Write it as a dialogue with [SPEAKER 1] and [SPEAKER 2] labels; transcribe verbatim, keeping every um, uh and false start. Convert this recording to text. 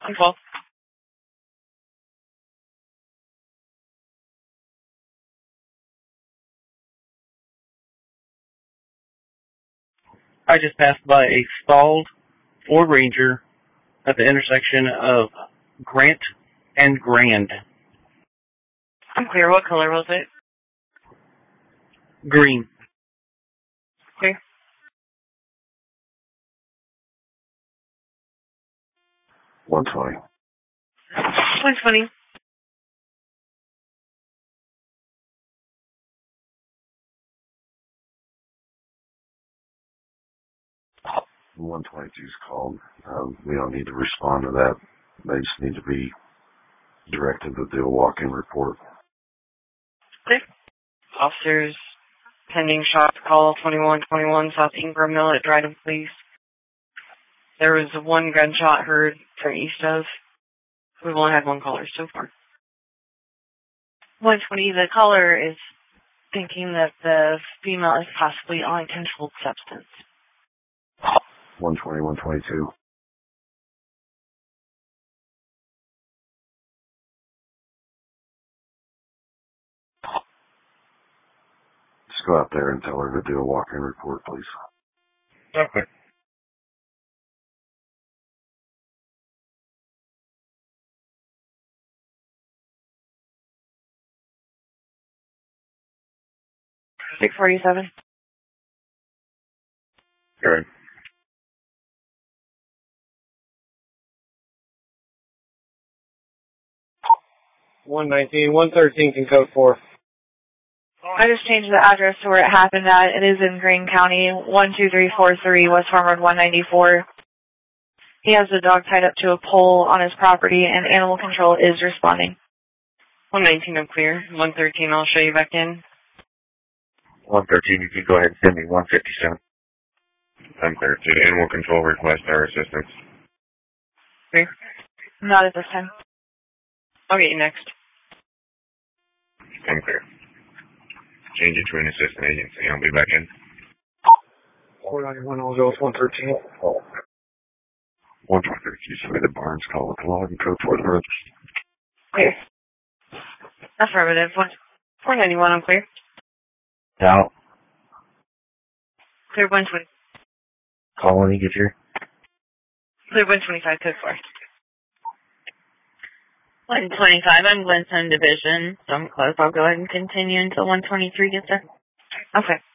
[SPEAKER 1] twelve.
[SPEAKER 2] I just passed by a stalled Ford Ranger at the intersection of Grant and Grand.
[SPEAKER 1] I'm clear. What color was it?
[SPEAKER 2] Green.
[SPEAKER 1] Clear.
[SPEAKER 3] one twenty.
[SPEAKER 1] one twenty.
[SPEAKER 3] one twenty-two's called. Um, we don't need to respond to that. They just need to be directed to do a walk-in report.
[SPEAKER 1] Clear. Officers pending shots call twenty-one twenty-one South Ingram Mill at Dryden Police. There was one gunshot heard from east of. We've only had one caller so far.
[SPEAKER 4] one twenty, the caller is thinking that the female is possibly on a controlled substance.
[SPEAKER 3] one twenty, one twenty-two. Just go out there and tell her to do a walk-in report, please.
[SPEAKER 2] Okay.
[SPEAKER 1] six forty-seven.
[SPEAKER 3] Good.
[SPEAKER 2] one nineteen, one thirteen can code four.
[SPEAKER 4] I just changed the address to where it happened at. It is in Greene County, one two three four three West Farm Road one ninety-four. He has the dog tied up to a pole on his property, and animal control is responding.
[SPEAKER 1] one nineteen, I'm clear. one thirteen, I'll show you back in.
[SPEAKER 3] one thirteen, you can go ahead and send me one fifty-seven. I'm clear. Did animal control request our assistance?
[SPEAKER 1] Clear.
[SPEAKER 4] Not at this time.
[SPEAKER 1] I'll get you next.
[SPEAKER 3] I'm clear. Change it to an assistant agency. I'll be back in.
[SPEAKER 2] four ninety-one, I'll go with one thirteen.
[SPEAKER 3] Oh. one thirteen, submitted Barnes call with the log and code for the road.
[SPEAKER 1] Clear. Affirmative. four ninety-one, I'm clear.
[SPEAKER 2] Out.
[SPEAKER 1] Clear one twenty.
[SPEAKER 2] Call when you get here.
[SPEAKER 1] Clear one twenty-five, code four.
[SPEAKER 4] one twenty-five, I'm Glenstone Division, so I'm close. I'll go ahead and continue until one twenty-three gets there.
[SPEAKER 1] Okay.